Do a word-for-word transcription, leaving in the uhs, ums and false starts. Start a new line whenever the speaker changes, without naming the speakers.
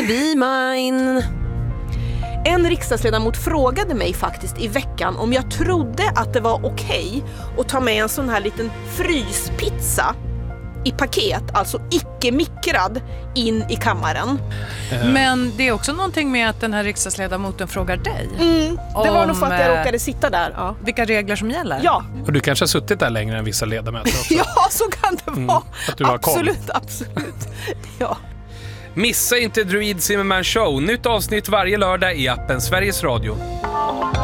Be mine. En riksdagsledamot frågade mig faktiskt i veckan om jag trodde att det var okej att ta med en sån här liten fryspizza i paket, alltså icke-mikrad, in i kammaren.
Men det är också någonting med att den här riksdagsledamoten frågar dig.
Mm, det var
om,
nog för att jag råkade sitta där. Ja.
Vilka regler som gäller?
Ja.
Och du kanske har suttit där längre än vissa ledamöter också.
Ja, så kan det vara.
Mm, att du har
absolut,
koll.
absolut. Ja.
Missa inte Druid Zimmerman Show. Nytt avsnitt varje lördag i appen Sveriges Radio.